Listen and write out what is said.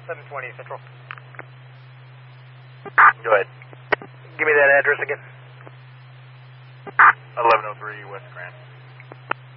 720 Central. Go ahead. Give me that address again. 1103 West Grand.